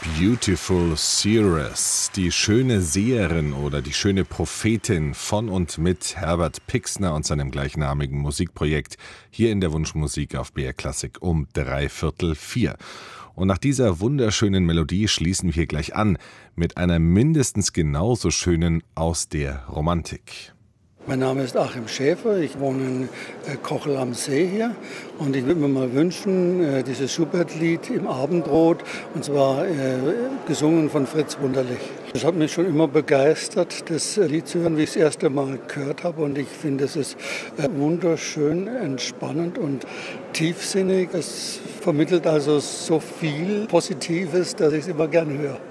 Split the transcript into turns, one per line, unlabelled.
Beautiful Seeress, die schöne Seherin oder die schöne Prophetin von und mit Herbert Pixner und seinem gleichnamigen Musikprojekt hier in der Wunschmusik auf BR Klassik um 3/4. Und nach dieser wunderschönen Melodie schließen wir hier gleich an mit einer mindestens genauso schönen aus der Romantik.
Mein Name ist Achim Schäfer, ich wohne in Kochel am See hier und ich würde mir mal wünschen, dieses Schubert-Lied im Abendrot, und zwar gesungen von Fritz Wunderlich. Das hat mich schon immer begeistert, das Lied zu hören, wie ich das erste Mal gehört habe, und ich finde, es ist wunderschön, entspannend und tiefsinnig. Es vermittelt also so viel Positives, dass ich es immer gerne höre.